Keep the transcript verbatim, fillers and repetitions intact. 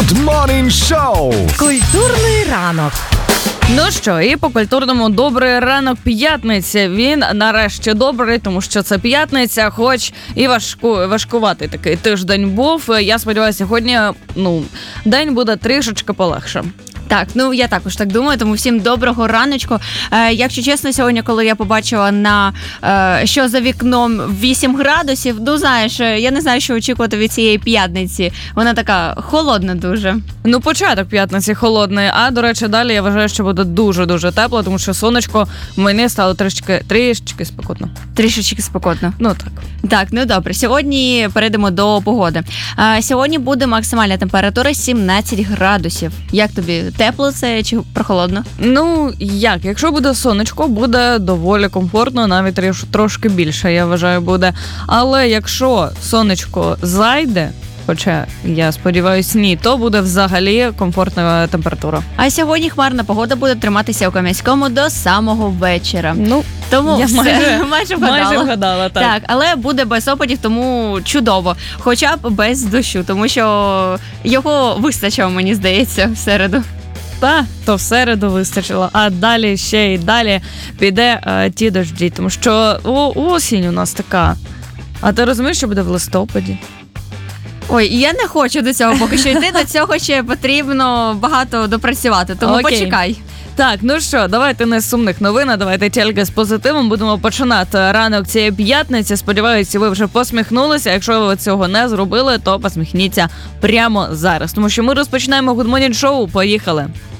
Good Morning Show. Культурний ранок. Ну що, і по культурному добрий ранок п'ятниці. Він нарешті добрий, тому що це п'ятниця, хоч і важку, важкуватий такий тиждень був. Я сподіваюся, сьогодні, ну, день буде трішечки полегше. Так, ну я також так думаю, тому всім доброго раночку. Е, якщо чесно, сьогодні, коли я побачила на е, що за вікном вісім градусів, ну знаєш, я не знаю, що очікувати від цієї п'ятниці. Вона така холодна дуже. Ну, початок п'ятниці холодний, а, до речі, далі я вважаю, що буде дуже-дуже тепло, тому що сонечко мені стало трішечки, трішечки спекотно. Трішечки спекотно. Ну так. Так, ну добре. Сьогодні перейдемо до погоди. Е, сьогодні буде максимальна температура сімнадцять градусів. Як тобі? Тепло це чи прохолодно? Ну, як? Якщо буде сонечко, буде доволі комфортно, навіть тріш, трошки більше, я вважаю, буде. Але якщо сонечко зайде, хоча, я сподіваюся, ні, то буде взагалі комфортна температура. А сьогодні хмарна погода буде триматися у Кам'янському до самого вечора. Ну, тому я все, майже, майже вгадала. майже вгадала, так. Так, але буде без опадів, тому чудово. Хоча б без дощу, тому що його вистачило, мені здається, в середу. Та, то в середу вистачило, а далі ще й далі піде а, ті дожді, тому що о, осінь у нас така. А ти розумієш, що буде в листопаді? Ой, я не хочу до цього поки що йти, до цього ще потрібно багато допрацювати, тому Окей. почекай. Так, ну що, давайте не з сумних новин, а давайте тільки з позитивом. Будемо починати ранок цієї п'ятниці. Сподіваюся, ви вже посміхнулися. Якщо ви цього не зробили, то посміхніться прямо зараз. Тому що ми розпочинаємо Good Morning Show. Поїхали!